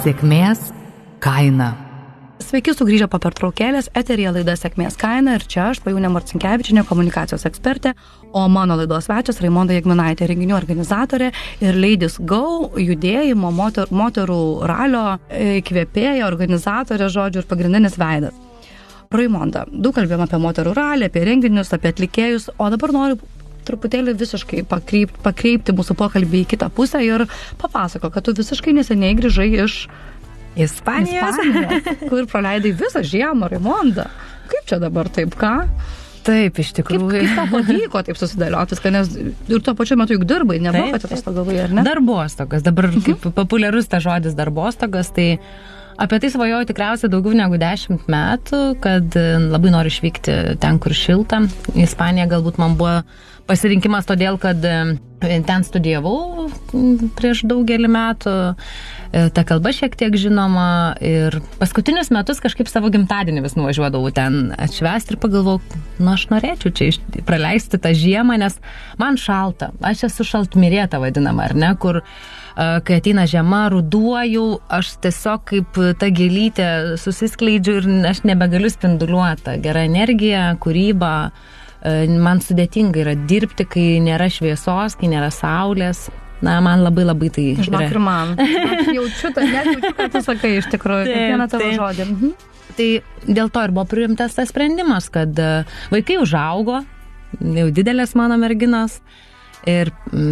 Sėkmės kaina. Sveiki sugrįžę po pertraukėlės, eteryje laida Sėkmės kaina ir čia aš, Svajūnė Marcinkevičienė, komunikacijos ekspertė, o mano laidos svečias Raimonda Jagminaitė, renginių organizatorė ir Ladies Go judėjimo moterų ralio įkvėpėja, organizatorė, žodžiu, ir pagrindinis veidas. Raimonda, daug kalbėjom apie moterų ralį, apie renginius, apie atlikėjus, o dabar noriu truputėlį visiškai pakreipti mūsų pokalbį į kitą pusę ir papasako, kad tu visiškai neseniai grįžai iš Ispanijos, kur praleidai visą žiemą, Raimonda. Kaip čia dabar taip, ką? Taip, iš tikrųjų. Kaip tau pavyko taip susidėlioti viską, nes ir tuo pačiu metu juk dirbai, nebuvo, kad atostogavai, ar ne? Darbostogas, dabar kaip populiarus tas žodis darbostogas, tai apie tai svajoju tikriausiai daugiau negu 10 metų, kad labai noriu išvykti ten, kur šilta. Ispanija galbūt man buvo pasirinkimas todėl, kad ten studijavau prieš daugelį metų, ta kalba šiek tiek žinoma ir paskutinius metus kažkaip savo gimtadienį vis nuvažiuodavau ten atšvęsti ir pagalvojau, aš norėčiau čia praleisti tą žiemą, nes man šalta, aš esu šaltmirėta vadinama, ar ne, kur kai ateina žiema, ruduoju, aš tiesiog kaip ta gėlytė susiskleidžiu ir aš nebegaliu spinduliuoti. Gera energija, kūryba, man sudėtinga yra dirbti, kai nėra šviesos, kai nėra saulės. Na, man labai tai... Žinok, ir man. Aš jaučiu, kad tu sakai iš tikrųjų, kiekvieną tavo žodį. Tai dėl to ir buvo priimtas tas sprendimas, kad vaikai užaugo, jau didelės mano merginos. Ir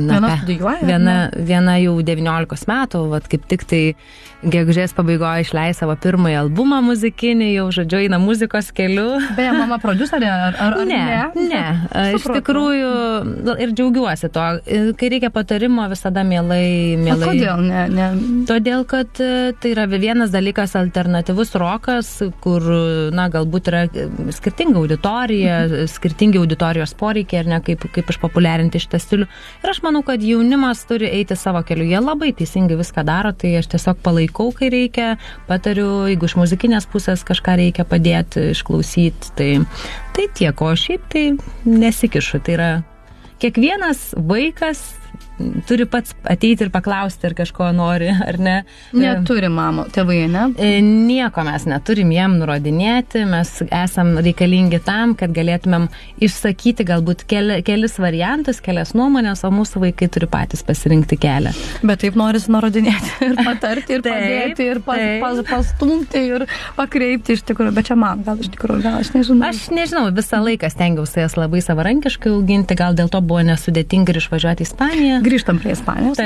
viena jau 19 metų, vat kaip tik tai gegužės pabaigoje išleis savo pirmąjį albumą muzikinį, jau žodžiu eina muzikos keliu. Beje, mama prodiuserė ar ne? Ne. Iš tikrųjų ir džiaugiuosi to. Kai reikia patarimo, visada mielai. O kodėl ne? Todėl, kad tai yra vienas dalykas alternatyvus rokas, kur, galbūt yra skirtinga auditorija, skirtingi auditorijos poreikiai, ar ne, kaip išpopuliarinti šitą stilių. Ir aš manau, kad jaunimas turi eiti savo keliu. Jie labai teisingai viską daro, tai aš tiesiog palaikau, kai reikia, patariu, jeigu iš muzikinės pusės kažką reikia padėti, išklausyti, tai tiek, o šiaip tai nesikišu. Tai yra kiekvienas vaikas turi pats ateiti ir paklausti, ar kažko nori, ar ne. Neturi mamo, tėvai, ne? Nieko mes neturim jiem nurodinėti, mes esam reikalingi tam, kad galėtumėm išsakyti galbūt kelis variantus, kelias nuomonės, o mūsų vaikai turi patys pasirinkti kelią. Bet taip norisi nurodinėti ir patarti, ir padėti, ir pastumti, ir pakreipti iš tikrųjų. Bet čia man, gal aš nežinau. Aš nežinau, visą laiką stengiausi jas labai savarankiškai auginti, gal dėl to buvo nesudėtinga ir išvažiuoti į Ispaniją. Grįžtam prie Ispanijos.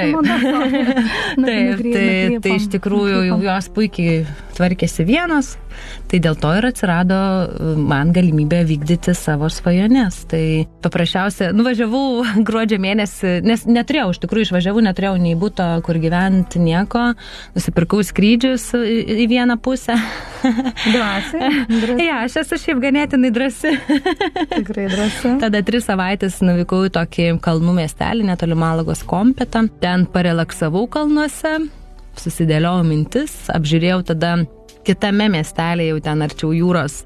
Tai iš tikrųjų jau jos puikiai tvarkėsi vienos, tai dėl to ir atsirado man galimybė vykdyti savo svajones. Tai paprasčiausia, nuvažiavau gruodžio mėnesį, nes neturėjau, iš tikrųjų išvažiavau, neturėjau nei buto, kur gyventi, nieko, nusipirkau skrydžius į vieną pusę. Drąsiai? Ja, aš esu šiaip ganėtinai drąsi. Tikrai drąsi. Tada 3 savaitės nuvykau į tokį kalnų miestelį, netoli Malagos Kompetą. Ten parelaksavau kalnuose, susidėliojau mintis, apžiūrėjau tada kitame miestelėje, jau ten arčiau jūros,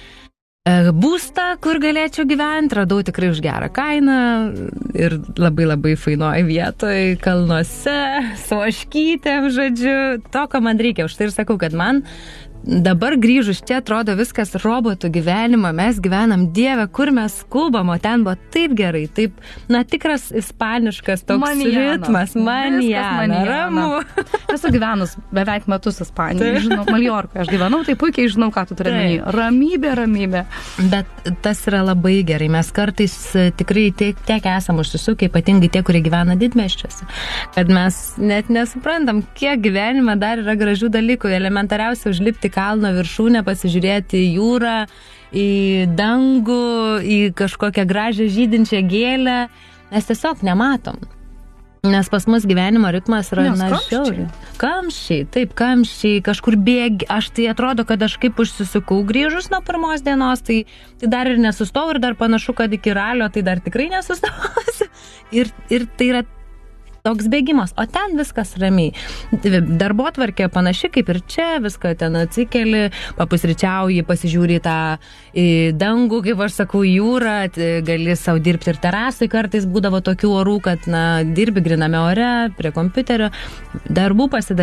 būstą, kur galėčiau gyventi, radau tikrai už gerą kainą ir labai fainoj vietoj, kalnuose, su ožkytėm, žodžiu, to, ko man reikia. Už tai ir sakau, kad man dabar grįžus čia atrodo viskas robotų gyvenimą, mes gyvenam, Dieve, kur mes skubam, o ten buvo taip gerai, taip, tikras ispaniškas toks ritmas, manjana, ramu. Esu gyvenus beveik metus Ispanijoje, žinau, Maljorkoje aš gyvenau, tai puikiai žinau, ką tu turi omeny. Ramybė. Bet tas yra labai gerai, mes kartais tikrai tiek esam užsisukę, ypatingai tie, kurie gyvena didmiesčiuose, kad mes net nesuprantam, kiek gyvenime dar yra gražių dalykų, elementariausia užlipti kalno viršūnę, pasižiūrėti į jūrą, į dangų, į kažkokią gražią žydinčią gėlę, nes tiesiog nematom. Nes pas mus gyvenimo ritmas yra žiauriai. Kamščiai, kažkur bėgi. Aš tai atrodo, kad aš kaip užsisukau grįžus nuo pirmos dienos, tai dar ir nesustau ir dar panašu, kad iki ralio tai dar tikrai nesustausiu. Ir tai yra toks bėgimas, o ten viskas ramiai. Darbotvarkė panaši kaip ir čia, viską ten atsikeli, papusryčiauji, pasižiūri į dangų, kaip aš sakau, jūrą, gali savo dirbti ir terasai, kartais būdavo tokių orų, kad dirbi griname ore, prie kompiuterio, darbų pasidariau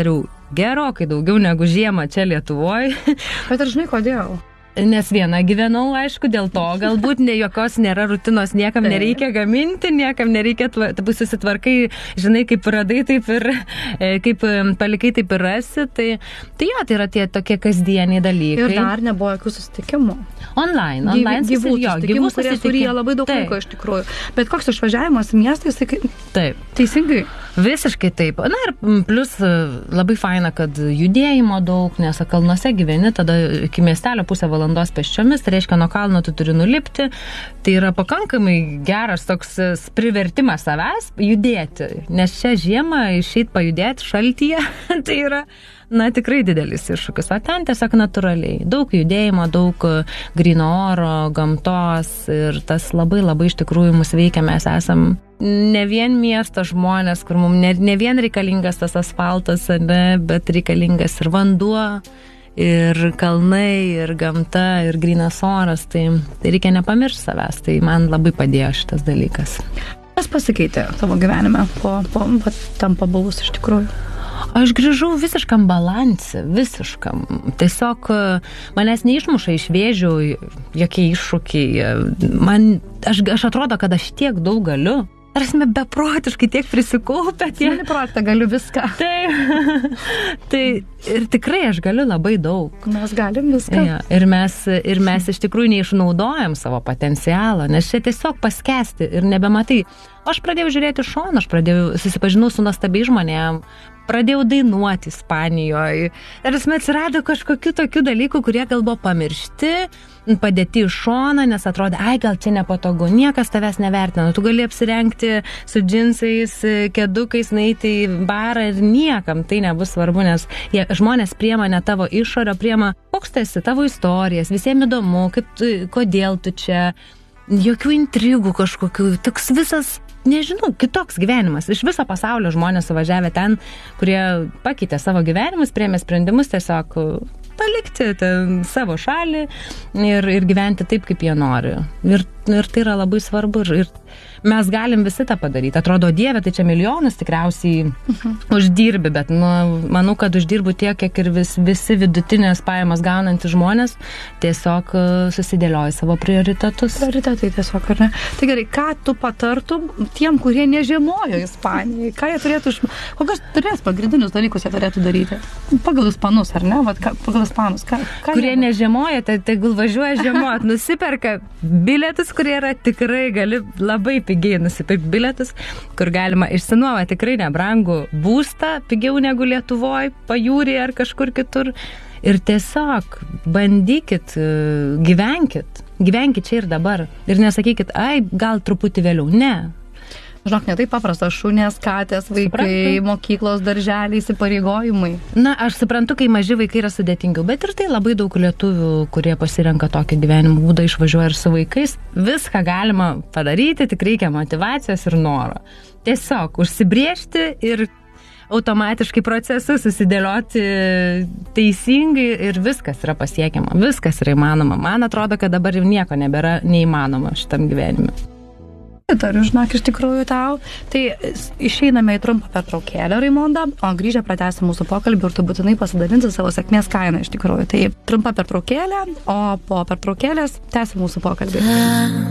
gerokai daugiau negu žiemą čia Lietuvoje. Bet ar žinai kodėl? Nes viena gyvenau, aišku, dėl to galbūt jokios nėra rutinos, niekam nereikia gaminti, niekam nereikia, susitvarkai, žinai, kaip radai, taip ir kaip palikai, taip ir rasi. Tai jo, tai yra tie tokie kasdieniai dalykai. Ir dar nebuvo jokių susitikimų. Online gyvų susitikimų, labai daug laiko iš tikrųjų. Bet koks išvažiavimas į miestą, jisai taip. Teisingai. Visiškai taip. Na ir plus labai faina, kad judėjimo daug, nes kalnuose gyveni, tada iki miestelio pusę valandos pėsčiomis, tai reiškia, nuo kalno tu turi nulipti. Tai yra pakankamai geras toks privertimas savęs judėti, nes čia žiemą išeit pajudėti šaltyje, tai yra, na, tikrai didelis iššūkis. O ten tiesiog natūraliai. Daug judėjimo, daug gryno oro, gamtos ir tas labai labai iš tikrųjų mus veikia, mes esam ne vien miesto žmonės, kur mums ne vien reikalingas tas asfaltas, bet reikalingas ir vanduo, ir kalnai, ir gamta, ir grynas oras, tai reikia nepamiršti savęs, tai man labai padėjo šitas dalykas. Kas pasikeitė tavo gyvenime po tam pabuvus iš tikrųjų? Aš grįžau visiškam balansė, visiškam. Tiesiog manęs neišmuša iš vėžių jokie iššūkiai. Aš atrodo, kad aš tiek daug galiu. Ar esame beprotiškai tiek prisikaupę. Vieni projektą galiu viską. Tai ir tikrai aš galiu labai daug. Mes galim viską. Ja, ir mes iš tikrųjų neišnaudojam savo potencialą, nes čia tiesiog paskesti ir nebematai. Aš pradėjau žiūrėti šoną, susipažinau su nuostabiai žmonėm, pradėjau dainuoti Ispanijoje. Ir atsirado kažkokių tokių dalykų, kurie gal buvo pamiršti, padėti į šoną, nes atrodė, gal čia nepatogu, niekas tavęs nevertina. Tu gali apsirengti su džinsais, kedukais, nueiti į barą ir niekam tai nebus svarbu, nes žmonės priema ne tavo išorę, priema, koks tu esi, tavo istorijas, visiems įdomu, kodėl tu čia, jokių intrigų kažkokių, toks visas, nežinau, kitoks gyvenimas. Iš viso pasaulio žmonės suvažiavę ten, kurie pakeitė savo gyvenimus, priėmė sprendimus tiesiog palikti savo šalį ir gyventi taip, kaip jie nori. Ir tai yra labai svarbu. Ir mes galim visi tą padaryti. Atrodo, Dieve, tai čia milijonus tikriausiai uždirbi, bet manau, kad uždirbu tiek, kiek ir visi vidutinės pajamas gaunantys žmonės tiesiog susidėlioja savo prioritetus. Prioritetai tiesiog, ar ne? Tai gerai, ką tu patartum tiem, kurie nežiemojo Ispanijai? Ką jie turėtų, kokios turės pagrindinius dalykus jie turėtų daryti? Pagal ispanus, ar ne? Pagal ispanus. Kurie nežiemoja, tai gul važiuoja žiemot, nusiperka bilietus, kurie yra tikrai, gali labai pigiai nusipirkti bilietus, kur galima išsinuomoti tikrai nebrangų būstą, pigiau negu Lietuvoje, pajūryje ar kažkur kitur. Ir tiesiog bandykit, gyvenkit čia ir dabar. Ir nesakykit, gal truputį vėliau. Ne. Žinok, ne taip paprasta, šunės, katės, vaikai, mokyklos, darželiai, įsipareigojimai. Na, aš suprantu, kai maži vaikai yra sudėtingiau, bet ir tai labai daug lietuvių, kurie pasirenka tokį gyvenimo būdą, išvažiuoja ir su vaikais. Viską galima padaryti, tik reikia motyvacijos ir noro. Tiesiog užsibriežti ir automatiškai procesus susidėlioti teisingai ir viskas yra pasiekiama, viskas yra įmanoma. Man atrodo, kad dabar jau nieko nebėra neįmanoma šitam gyvenime. Tariu, žinok, iš tikrųjų tau. Tai išeiname į trumpą pertraukėlę, Raimonda, o grįžę pratęsim mūsų pokalbį ir tu būtinai pasidalinsi savo sėkmės kainą iš tikrųjų. Tai trumpa pertraukėlė, o po pertraukėlės tęsim mūsų pokalbį.